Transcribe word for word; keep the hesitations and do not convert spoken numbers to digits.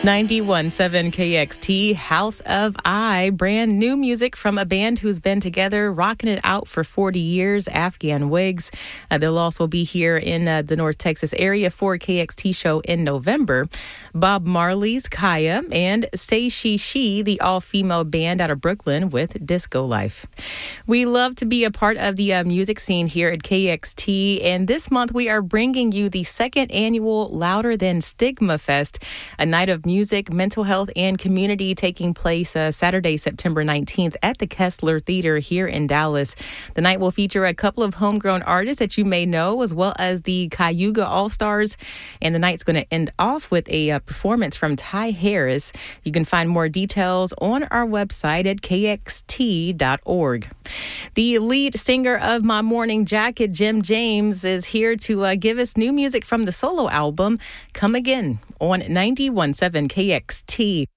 ninety-one point seven K X T, House of I, brand new music from a band who's been together, rocking it out for forty years, Afghan Wigs. Uh, they'll also be here in uh, the North Texas area for a K X T show in November. Bob Marley's Kaya and Say She She, the all-female band out of Brooklyn with Disco Life. We love to be a part of the uh, music scene here at K X T, and this month we are bringing you the second annual Louder Than Stigma Fest, a night of music, mental health, and community taking place uh, Saturday, September nineteenth at the Kessler Theater here in Dallas. The night will feature a couple of homegrown artists that you may know, as well as the Cayuga All-Stars, and the night's going to end off with a uh, performance from Ty Harris. You can find more details on our website at K X T dot org. The lead singer of My Morning Jacket, Jim James, is here to uh, give us new music from the solo album, Come Again, on ninety-one point seven K X T.